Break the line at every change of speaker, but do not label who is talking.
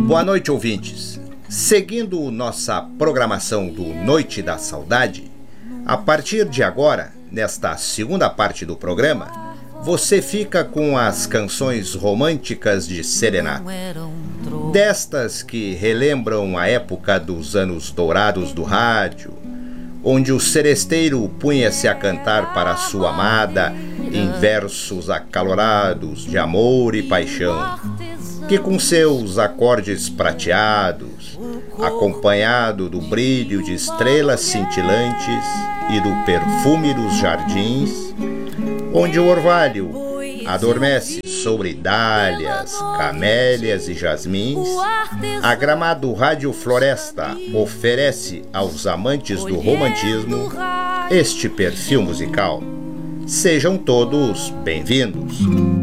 Boa noite, ouvintes. Seguindo nossa programação do Noite da Saudade, a partir de agora, nesta segunda parte do programa, você fica com as canções românticas de serenata. Destas que relembram a época dos anos dourados do rádio, onde o seresteiro punha-se a cantar para sua amada em versos acalorados de amor e paixão, que com seus acordes prateados, acompanhado do brilho de estrelas cintilantes e do perfume dos jardins, onde o orvalho adormece sobre dálias, camélias e jasmins, a Gramado Rádio Floresta oferece aos amantes do romantismo este perfil musical. Sejam todos bem-vindos.